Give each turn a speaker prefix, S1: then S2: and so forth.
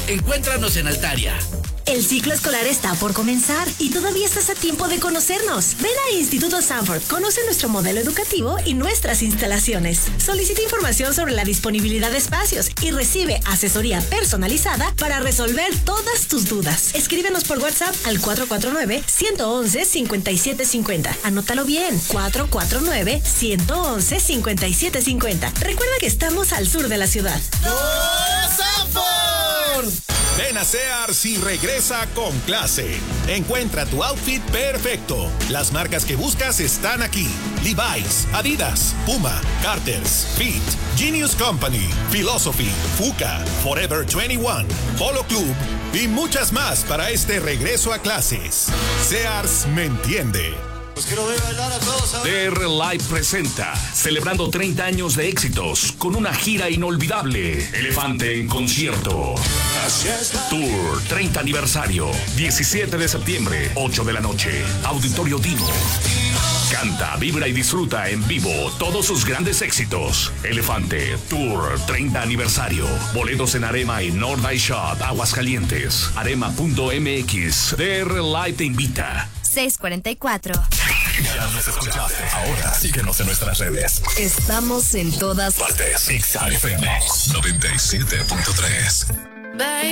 S1: Encuéntranos en Altaria.
S2: El ciclo escolar está por comenzar y todavía estás a tiempo de conocernos. Ven a Instituto Sanford, conoce nuestro modelo educativo y nuestras instalaciones. Solicita información sobre la disponibilidad de espacios y recibe asesoría personalizada para resolver todas tus dudas. Escríbenos por WhatsApp al 449-111-5750. Anótalo bien, 449-111-5750. Recuerda que estamos al sur de la ciudad.
S3: ¡Go Sanford! Ven a Sears y regresa con clase. Encuentra tu outfit perfecto. Las marcas que buscas están aquí: Levi's, Adidas, Puma, Carter's, Fit, Genius Company, Philosophy, Fuka, Forever 21, Polo Club y muchas más para este regreso a clases. Sears me entiende.
S4: Pues quiero ver bailar a todos.
S5: DR Live presenta, celebrando 30 años de éxitos, con una gira inolvidable. Elefante en concierto. Tour 30 aniversario. 17 de septiembre, 8 de la noche. Auditorio Dino. Canta, vibra y disfruta en vivo todos sus grandes éxitos. Elefante Tour 30 aniversario. Boletos en Arema y North Eye Shop, Aguascalientes. Arema.mx. DR Live te invita.
S6: 644.
S7: Ya nos escuchaste. Ahora síguenos en nuestras redes.
S6: Estamos en todas
S7: partes. XFM 97.3.